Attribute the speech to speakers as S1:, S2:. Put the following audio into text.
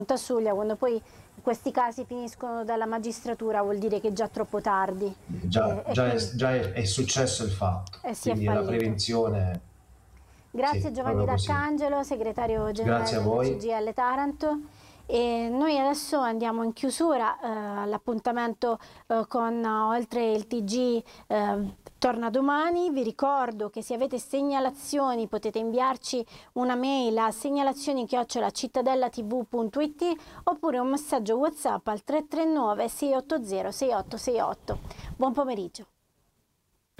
S1: Tasuglia, quando poi questi casi finiscono dalla magistratura vuol dire che è già troppo tardi.
S2: Già è successo il fatto,
S1: Si è
S2: quindi la
S1: fallito.
S2: prevenzione,
S1: Grazie
S2: sì,
S1: Giovanni
S2: proprio così.
S1: D'Arcangelo, segretario
S2: Grazie
S1: generale
S2: a
S1: della
S2: voi.
S1: CGIL Taranto. E noi adesso andiamo in chiusura, l'appuntamento con Oltre il TG torna domani. Vi ricordo che se avete segnalazioni potete inviarci una mail a segnalazioni@cittadellatv.it oppure un messaggio WhatsApp al 339 680 6868. Buon pomeriggio.